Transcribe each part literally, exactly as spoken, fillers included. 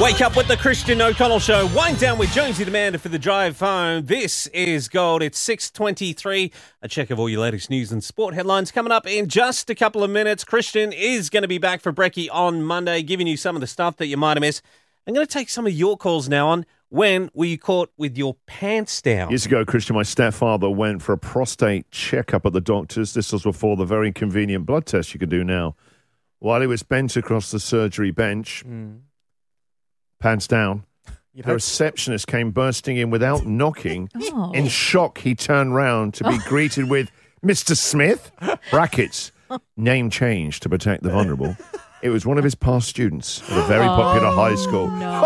Wake up with the Christian O'Connell Show. Wind down with Jonesy Demander for the drive home. This is Gold. It's six twenty-three. A check of all your latest news and sport headlines coming up in just a couple of minutes. Christian is going to be back for Brekkie on Monday, giving you some of the stuff that you might have missed. I'm going to take some of your calls now on when were you caught with your pants down? Years ago, Christian, my stepfather went for a prostate checkup at the doctor's. This was before the very convenient blood test you can do now. While he was bent across the surgery bench... Mm. Pants down. You the receptionist came bursting in without knocking. Oh. In shock, he turned round to be oh. greeted with Mister Smith, brackets, name change to protect the vulnerable. It was one of his past students at a very oh, popular high school. No.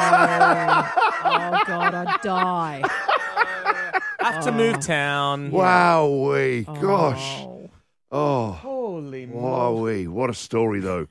Oh, God, I'd die. Have oh. to move town. Wowee. Oh. Gosh. Oh. Holy Wowee. What a story, though.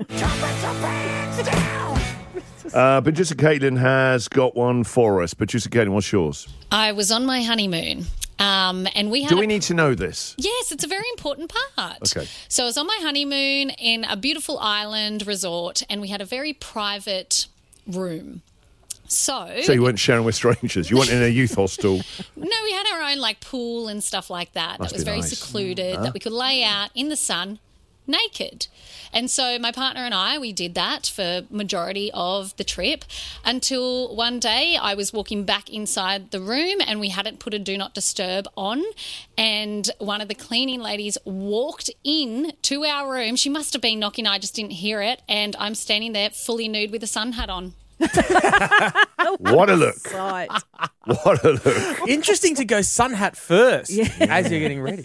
Uh, Producer Caitlin has got one for us. Producer Caitlin, what's yours? I was on my honeymoon. Um, and we had Do we a... need to know this? Yes, it's a very important part. Okay. So I was on my honeymoon in a beautiful island resort, and we had a very private room. So, so you weren't sharing with strangers? You weren't in a youth hostel? No, we had our own like pool and stuff like that. Must that was very nice. secluded, huh? that we could lay out in the sun naked. And so my partner and I, we did that for majority of the trip until one day I was walking back inside the room and we hadn't put a do not disturb on, and one of the cleaning ladies walked in to our room. She must have been knocking, I just didn't hear it, and I'm standing there fully nude with a sun hat on. What a look. Sight. What a look. Interesting to go sun hat first yeah. as you're getting ready.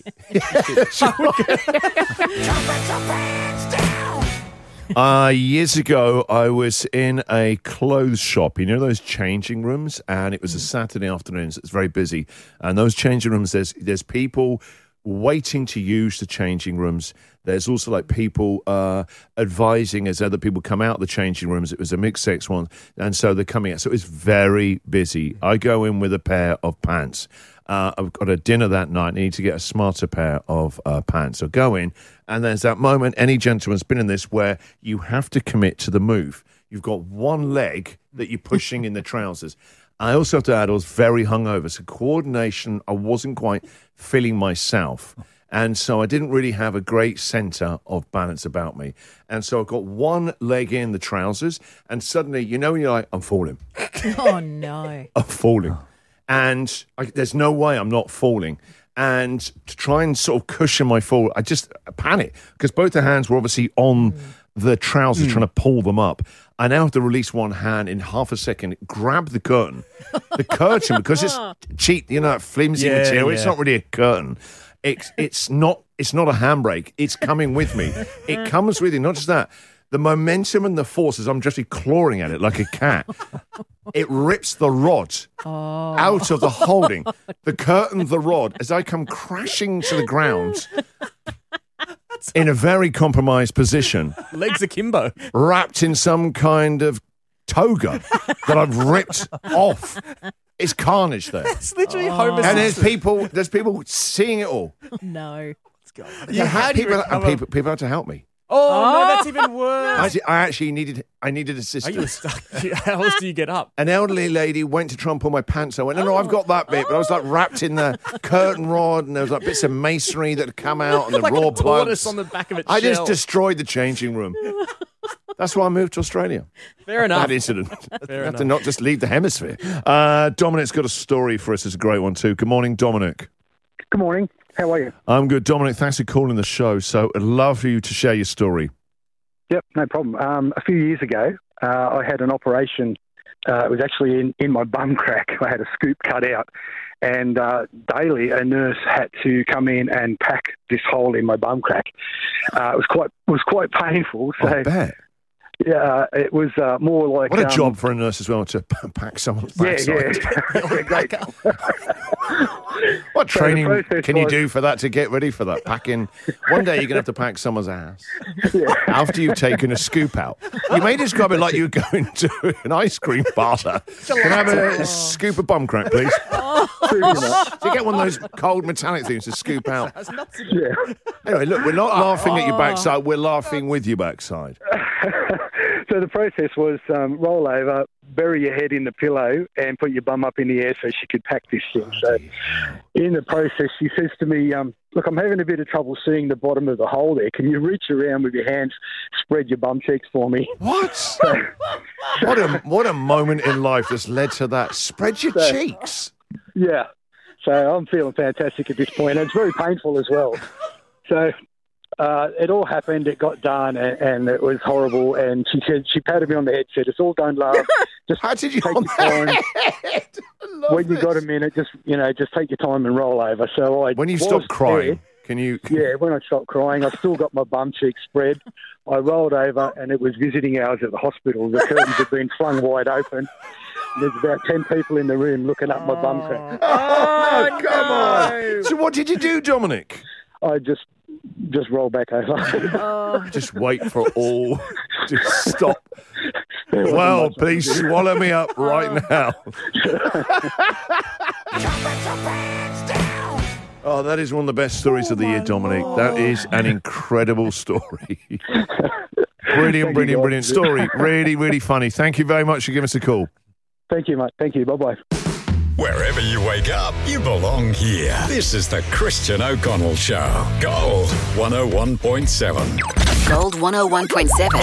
uh, years ago, I was in a clothes shop. You know those changing rooms? And it was a Saturday afternoon, so it's very busy. And those changing rooms, there's there's people waiting to use the changing rooms. There's also like people uh, advising as other people come out of the changing rooms. It was a mixed sex one, and so they're coming out. So it was very busy. I go in with a pair of pants. Uh, I've got a dinner that night. I need to get a smarter pair of uh, pants. So go in, and there's that moment, any gentleman's been in this, where you have to commit to the move. You've got one leg that you're pushing in the trousers. I also have to add, I was very hungover, so coordination, I wasn't quite feeling myself. And so I didn't really have a great centre of balance about me. And so I've got one leg in the trousers, and suddenly, you know, when you're like, I'm falling. Oh, no. I'm falling. And I, there's no way I'm not falling. And to try and sort of cushion my fall, I just panic, because both the hands were obviously on mm. the trousers, mm. trying to pull them up. I now have to release one hand in half a second, grab the curtain. The curtain, because it's cheap, you know, flimsy yeah, material, yeah. it's not really a curtain. It's it's not it's not a handbrake. It's coming with me. It comes with you. Not just that, the momentum and the force as I'm just clawing at it like a cat. It rips the rod oh. out of the holding. The curtain, the rod, as I come crashing to the ground in a very compromised position. Legs akimbo. Wrapped in some kind of toga that I've ripped off. It's carnage there. It's literally oh. Homer And there's people, there's people seeing it all. No. Let's go. Yeah, how do you people, recover? and people, people had to help me. Oh, Oh. no, that's even worse. I, actually- I actually needed, I needed Are assistance. you stuck? How else do you get up? An elderly lady went to try and pull my pants. I went, no, no, I've got that bit. But I was like wrapped in the curtain rod, and there was like bits of masonry that had come out, and the like raw a tortoise plugs. on the back of its I shell. just destroyed the changing room. That's why I moved to Australia. Fair enough. That incident. Fair You have enough. to not just leave the hemisphere. Uh, Dominic's got a story for us. It's a great one too. Good morning, Dominic. Good morning. How are you? I'm good, Dominic. Thanks for calling the show. So I'd love for you to share your story. Yep, no problem. Um, a few years ago, uh, I had an operation. Uh, it was actually in, in my bum crack. I had a scoop cut out. And uh, daily, a nurse had to come in and pack this hole in my bum crack. Uh, it was quite was quite painful. So, I bet. yeah, it was uh, more like What a um, job for a nurse as well to p- pack someone's Yeah, backside. yeah, great. What So the training process can you was- do for that to get ready for that? Packing. One day you're going to have to pack someone's ass Yeah. after you've taken a scoop out. You may describe it like you're going to an ice cream parlour. Can I have a scoop of bum crack, please? Pretty much. Do you get one of those cold metallic things to scoop out? Yeah. Anyway, look, we're not laughing at your backside. We're laughing with your backside. So the process was um, roll over, bury your head in the pillow and put your bum up in the air so she could pack this thing. So in the process, she says to me, um, look, I'm having a bit of trouble seeing the bottom of the hole there. Can you reach around with your hands, spread your bum cheeks for me? What? So, What a what a moment in life that's led to that. Spread your So- cheeks. yeah. So I'm feeling fantastic at this point. And it's very painful as well. So uh, it all happened. It got done, and, and it was horrible. And she said, she patted me on the head, said, "It's all done, love. Just How did you take on your time. the head? I love When you this. got a minute, just you know, just take your time and roll over." So I When you was stop crying, there. can you? Yeah, when I stopped crying, I still got my bum cheeks spread. I rolled over, and it was visiting hours at the hospital. The curtains had been flung wide open. There's about ten people in the room looking up my bum crack. Oh, come on. So what did you do, Dominic? I just just rolled back over. Oh, Just wait for all to stop. There wasn't Well, much I please could do. swallow me up right now. Oh, that is one of the best stories of the year, Dominic. That is an incredible story. Brilliant, brilliant, brilliant story. Really, really funny. Thank you very much for giving us a call. Thank you, mate. Thank you. Bye-bye. Wherever you wake up, you belong here. This is the Christian O'Connell Show. Gold one oh one point seven. Gold one oh one point seven.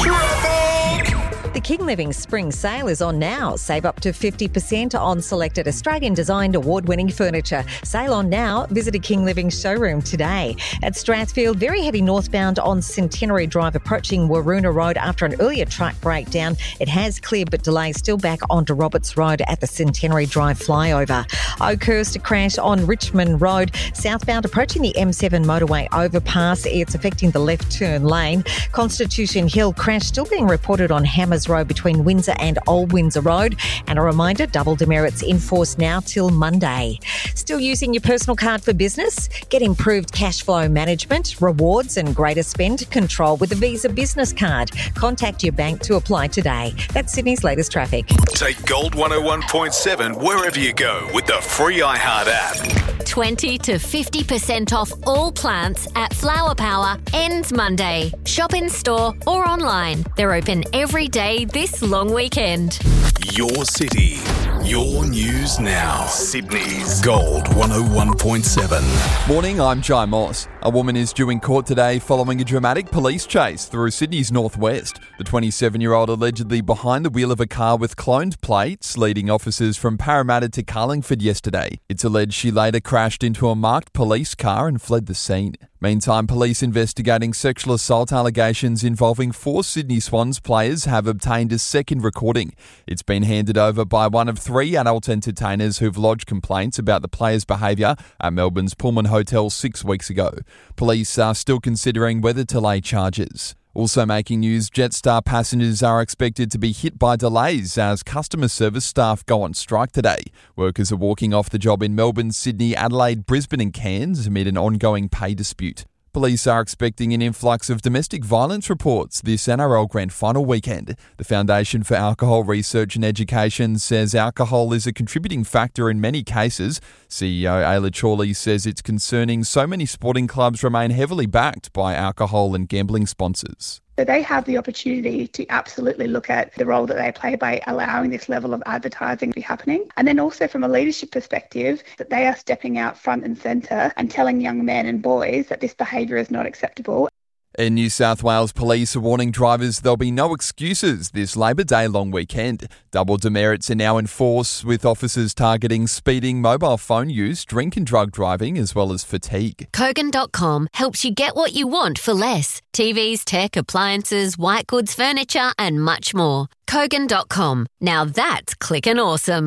The King Living Spring Sale is on now. Save up to fifty percent on selected Australian-designed award-winning furniture. Sale on now. Visit a King Living showroom today. At Strathfield, very heavy northbound on Centenary Drive approaching Waroona Road after an earlier truck breakdown. It has cleared, but delays still back onto Roberts Road at the Centenary Drive flyover. Oakhurst, a crash on Richmond Road. Southbound approaching the M seven motorway overpass. It's affecting the left turn lane. Constitution Hill crash still being reported on Hammers Road between Windsor and Old Windsor Road. And a reminder, double demerits in force now till Monday. Still using your personal card for business? Get improved cash flow management, rewards and greater spend control with the Visa Business Card. Contact your bank to apply today. That's Sydney's latest traffic. Take Gold one oh one point seven wherever you go with the free iHeart app. twenty to fifty percent off all plants at Flower Power ends Monday. Shop in store or online. They're open every day this long weekend. Your city, your news now. Sydney's Gold one oh one point seven. Morning, I'm Jai Moss. A woman is due in court today following a dramatic police chase through Sydney's northwest. The twenty-seven-year-old allegedly behind the wheel of a car with cloned plates, leading officers from Parramatta to Carlingford yesterday. It's alleged she later crashed into a marked police car and fled the scene. Meantime, police investigating sexual assault allegations involving four Sydney Swans players have obtained a second recording. It's been handed over by one of three adult entertainers who've lodged complaints about the players' behaviour at Melbourne's Pullman Hotel six weeks ago. Police are still considering whether to lay charges. Also making news, Jetstar passengers are expected to be hit by delays as customer service staff go on strike today. Workers are walking off the job in Melbourne, Sydney, Adelaide, Brisbane and Cairns amid an ongoing pay dispute. Police are expecting an influx of domestic violence reports this N R L Grand Final weekend. The Foundation for Alcohol Research and Education says alcohol is a contributing factor in many cases. C E O Ayla Chorley says it's concerning so many sporting clubs remain heavily backed by alcohol and gambling sponsors. So they have the opportunity to absolutely look at the role that they play by allowing this level of advertising to be happening. And then also from a leadership perspective, that they are stepping out front and centre and telling young men and boys that this behaviour is not acceptable. In New South Wales, police are warning drivers there'll be no excuses this Labor Day long weekend. Double demerits are now in force, with officers targeting speeding, mobile phone use, drink and drug driving, as well as fatigue. Kogan dot com helps you get what you want for less. T Vs, tech, appliances, white goods, furniture and much more. Kogan dot com. Now that's clickin' awesome.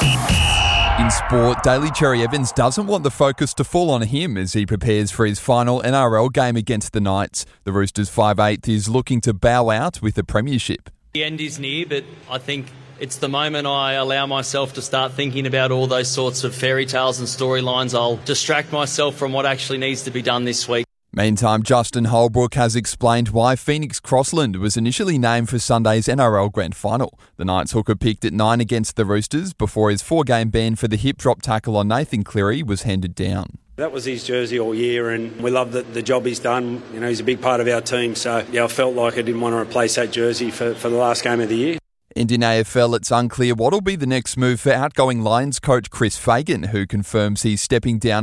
In sport, Daly Cherry Evans doesn't want the focus to fall on him as he prepares for his final N R L game against the Knights. The Roosters five eight is looking to bow out with the premiership. The end is near, but I think it's the moment I allow myself to start thinking about all those sorts of fairy tales and storylines. I'll distract myself from what actually needs to be done this week. Meantime, Justin Holbrook has explained why Phoenix Crossland was initially named for Sunday's N R L Grand Final. The Knights hooker picked at nine against the Roosters before his four-game ban for the hip drop tackle on Nathan Cleary was handed down. That was his jersey all year, and we love the, the job he's done. You know, he's a big part of our team, so yeah, I felt like I didn't want to replace that jersey for, for the last game of the year. Indian A F L, it's unclear what will be the next move for outgoing Lions coach Chris Fagan, who confirms he's stepping down